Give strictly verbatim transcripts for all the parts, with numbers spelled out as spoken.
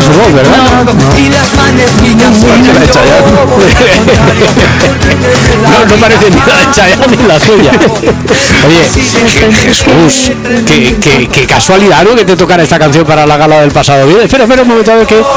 su voz, ¿verdad? No, no, no parece ni la de Chayanne ni la suya. Oye, Jesús, qué, qué, qué casualidad, ¿no? Que te tocara esta canción para la gala del pasado día. Espera, espera un momento, a ver qué.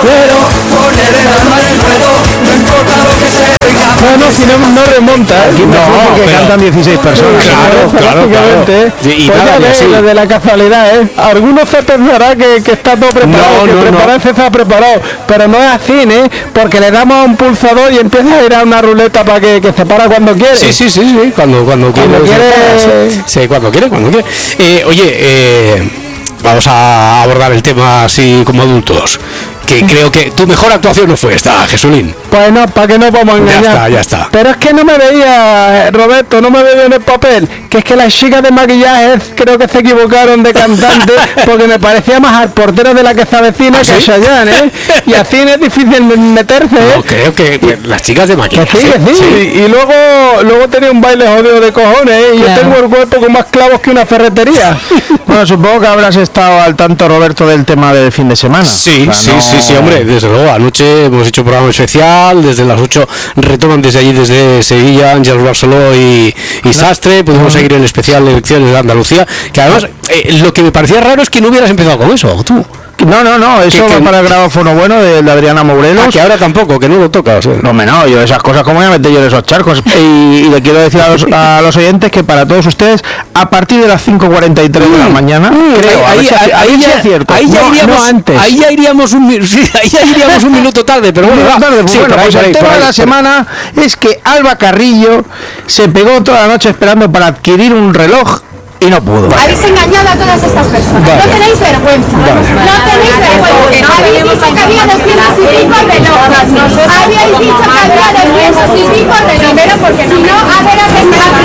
No, no, si no, no remonta, ¿eh? No, porque pero... cantan dieciséis personas. Claro, claro, claro. ¿eh? Y pues nada, ya ves, lo de la casualidad, ¿eh? Algunos se pensará que, que está todo preparado, no, que no, preparar no. está preparado, pero no es así, ¿eh? Porque le damos a un pulsador y empieza a ir a una ruleta para que, que se para cuando quiere. Sí, sí, sí, sí, cuando, cuando, cuando quiere. quiere... Sí, sí, cuando quiere, cuando quiere. Eh, oye, eh, vamos a abordar el tema así como adultos. Que creo que tu mejor actuación no fue esta, Jesulín. Pues no, para que no vamos a engañar. Ya está, ya está. Pero es que no me veía, Roberto, no me veía en el papel. Que es que las chicas de maquillaje creo que se equivocaron de cantante, porque me parecía más al portero de la que se avecina. ¿Ah, que sí? A Chayanne, ¿eh? Y así es difícil meterse, ¿eh? No, creo que, que las chicas de maquillaje. Que sí, que sí. sí. Y, y luego luego tenía un baile jodido de cojones, ¿eh? Y claro. Yo tengo el cuerpo con más clavos que una ferretería. Bueno, supongo que habrás estado al tanto, Roberto, del tema del fin de semana. Sí, o sea, sí, no... sí. Sí, hombre, desde luego, anoche hemos hecho programa especial, desde las ocho retoman desde allí, desde Sevilla, Ángel Barceló y, y Sastre, pudimos seguir el especial de elecciones de Andalucía, que además, eh, lo que me parecía raro es que no hubieras empezado con eso, tú. No, no, no, eso va para el grabófono bueno de, de Adriana Morelos. Ah, que ahora tampoco, que no lo tocas. ¿Eh? No, me no, yo esas cosas, como voy a meter yo en esos charcos. Y, y le quiero decir a los, a los oyentes que para todos ustedes, a partir de las cinco cuarenta y tres mm, de la mañana, mm, creo, ahí, si, ahí, ahí, ahí ya es cierto. Ahí ya no, iríamos, no antes. Ahí ya iríamos un, sí, ahí ya iríamos un minuto tarde, pero bueno, va. Tarde, sí, bueno, pues ahí, el tema ahí, de la semana es que Alba Carrillo se pegó toda la noche esperando para adquirir un reloj y no pudo. Habéis engañado a todas estas personas. Vale. No tenéis vergüenza. Vale. No tenéis vergüenza. Habéis dicho que había doscientos y pico relojes. Habéis dicho que había doscientos y pico relojes. Primero porque si no, a ver a qué me va a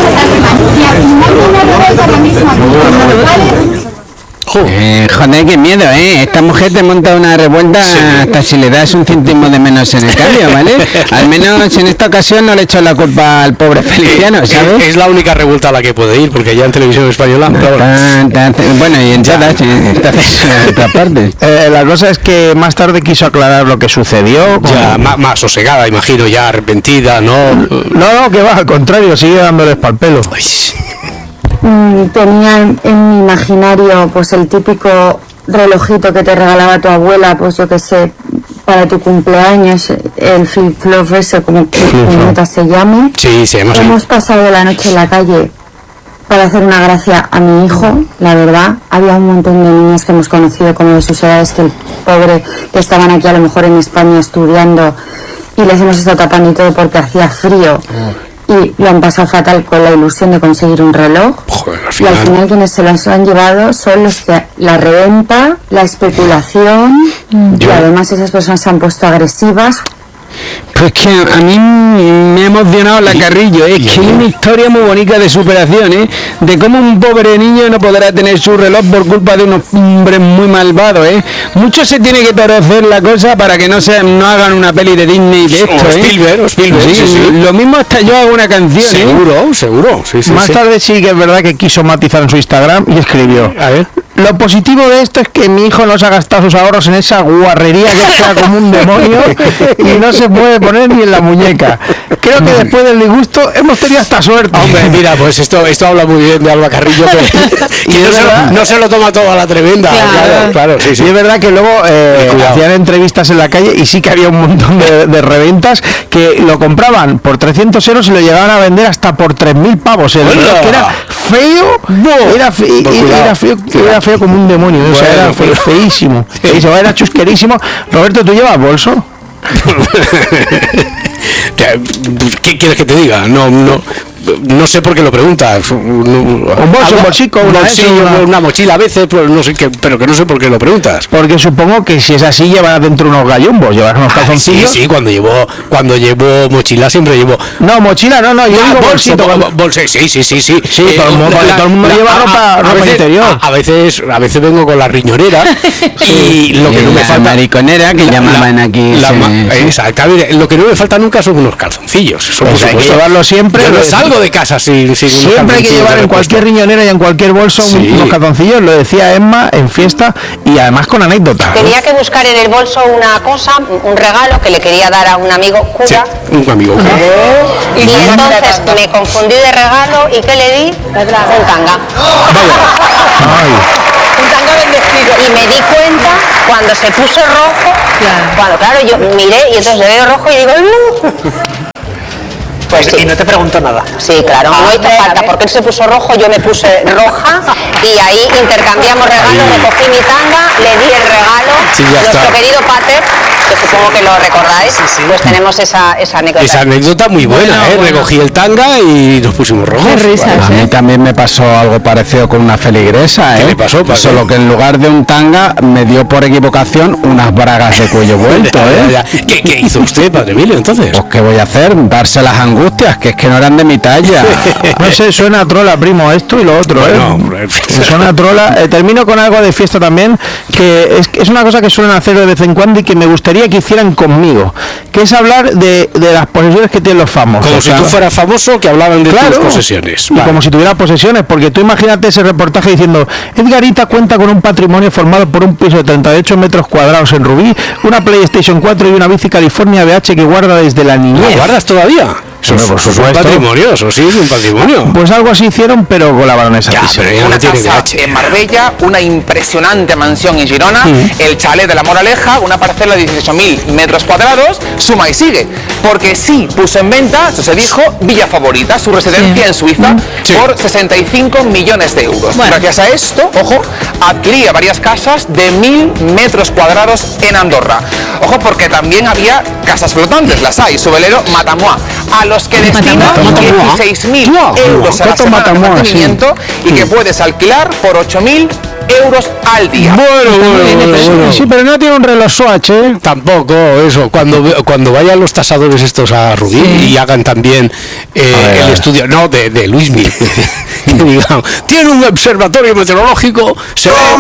y al final no me devuelvo lo mismo a mí. ¿Vale? Eh, joder, qué miedo, ¿eh? Esta mujer te monta una revuelta sí. Hasta si le das un céntimo de menos en el cambio, ¿vale? Al menos en esta ocasión no le echo la culpa al pobre Feliciano, ¿sabes? Es, es la única revuelta a la que puede ir, porque ya en televisión española... Pero... Tan, tan, bueno, y en todas, en otras partes. Eh, la cosa es que más tarde quiso aclarar lo que sucedió. Ya, más, más sosegada, imagino, ya arrepentida, ¿no? No, no, que va, al contrario, sigue dándoles pa'l pelo. Ay. Tenía en mi imaginario pues el típico relojito que te regalaba tu abuela, pues yo que sé, para tu cumpleaños, el flip-flop ese, como que se llame. Sí, se llama así. Hemos pasado la noche en la calle para hacer una gracia a mi hijo, la verdad. Había un montón de niñas que hemos conocido como de sus edades, que el pobre, que estaban aquí a lo mejor en España estudiando, y les hemos estado tapando y todo porque hacía frío. Oh. Y lo han pasado fatal con la ilusión de conseguir un reloj. Joder, al y al final quienes se los han llevado son los que la reventa, la especulación, mm. y además esas personas se han puesto agresivas. Pues que a mí me ha emocionado la Carrillo, es ¿eh? que hay una historia muy bonita de superación, ¿eh? De cómo un pobre niño no podrá tener su reloj por culpa de unos hombres muy malvados, ¿eh? Mucho se tiene que torcer la cosa para que no se no hagan una peli de Disney de esto, o ¿eh? Spielberg, o Spielberg, sí, sí, sí. Lo mismo hasta yo hago una canción, seguro, ¿eh? Seguro, sí, sí. Más sí. tarde sí que es verdad que quiso matizar en su Instagram y escribió: a ver. Lo positivo de esto es que mi hijo no se ha gastado sus ahorros en esa guarrería que sea como un demonio y no se puede poner ni en la muñeca. Creo que después del disgusto hemos tenido hasta suerte. Hombre, mira, pues esto esto habla muy bien de Alba Carrillo, que, y no, se lo, no se lo toma todo a la tremenda. Claro, claro, claro sí, sí. Y es verdad que luego eh, hacían entrevistas en la calle y sí que había un montón de, de reventas que lo compraban por trescientos euros y lo llegaban a vender hasta por tres mil pavos. El reloj, que era feo, no. era, fe, era, feo, era feo como un demonio, bueno, o sea, era fe, feísimo, feísimo, era chusquerísimo. Roberto, ¿tú llevas bolso? ¿Qué quieres que te diga? No, no, no sé por qué lo preguntas. Un bolso, un bolsico, una, bolsillo, una... una mochila a veces, pero no sé qué, pero que no sé por qué lo preguntas. Porque supongo que si es así llevarás dentro unos gallumbos, llevarás unos calzoncillos. Sí, sí, cuando llevo cuando llevo mochila siempre llevo. No, mochila, no, no, yo ah, digo bolsito, bolsito. Bolso, sí, sí, sí, sí. Sí, eh, todo, el mundo, la, todo el mundo la, lleva ropa, a, ropa a veces, interior. A, a veces, a veces vengo con la riñonera y lo que y no la me falta. Mariconera que la, llamaban la, aquí. La, sí, ma, sí. Exactamente. Lo que no me falta nunca son unos calzoncillos. Eso pues hay que llevarlo siempre. Yo no salgo salgo de casa sin, sin siempre hay que llevar en cualquier riñonera y en cualquier bolso sí. unos calzoncillos, lo decía Emma en fiesta y además con anécdota. Tenía que buscar en el bolso una cosa, un regalo que le quería dar a un amigo cura. Sí, un amigo cura. Y, y entonces me confundí de regalo y ¿qué le di? Un tanga. Ay. Un tanga bendecido. Y me di cuenta cuando se puso rojo, claro. cuando claro yo miré y entonces le veo rojo y digo ¡no! Pues sí. Y no te preguntó nada. Sí, claro, no hizo falta, porque él se puso rojo, yo me puse roja y ahí intercambiamos regalos, le cogí mi tanga, le di el regalo, sí, nuestro está. querido Pater, que supongo que lo recordáis, sí, sí. pues tenemos esa, esa anécdota. Esa anécdota muy buena, bueno, ¿eh? Bueno. Recogí el tanga y nos pusimos rojos. Qué risas, bueno, ¿eh? A mí también me pasó algo parecido con una feligresa, ¿eh? ¿Qué me pasó? ¿Pasó? Solo que en lugar de un tanga me dio por equivocación unas bragas de cuello vuelto, ¿eh? ¿Qué, ¿Qué hizo usted, Padre Emilio, entonces? Pues ¿qué voy a hacer? Darse las angustias, que es que no eran de mi talla. No sé, suena a trola, primo, esto y lo otro, bueno, ¿eh? Suena a trola. Eh, termino con algo de fiesta también, que es, es una cosa que suelen hacer de vez en cuando y que me gustaría que hicieran conmigo, que es hablar de, de las posesiones que tienen los famosos. Como o sea, si tú fueras famoso, que hablaban de claro, tus posesiones. Y vale. como si tuviera posesiones, porque tú imagínate ese reportaje diciendo, Edgarita cuenta con un patrimonio formado por un piso de treinta y ocho metros cuadrados en Rubí, una PlayStation cuatro y una bici California B H que guarda desde la niñez. ¿La guardas todavía? Eso es un patrimonio, eso sí es un patrimonio. Pues algo así hicieron, pero con la baronesa. Ya, pero ya una no casa en Marbella, una impresionante mansión en Girona, mm. el chalet de la Moraleja, una parcela de dieciocho mil metros cuadrados, suma y sigue. Porque sí puso en venta, eso se dijo, Villa Favorita, su residencia sí. en Suiza, sí. por sesenta y cinco millones de euros. Bueno. Gracias a esto, ojo, adquiría varias casas de mil metros cuadrados en Andorra. Ojo, porque también había casas flotantes, las hay, su velero Matamua, a los que destina dieciséis mil euros a la semana de mantenimiento sí. y que puedes alquilar por ocho mil euros al día. Bueno, bueno, bueno, bueno. Sí, pero no tiene un reloj Swatch, ¿eh? Tampoco, eso. Cuando cuando vayan los tasadores estos a Rubí sí. y hagan también eh, ver, el estudio, no, de, de Luismi, que digan, tiene un observatorio meteorológico, se ve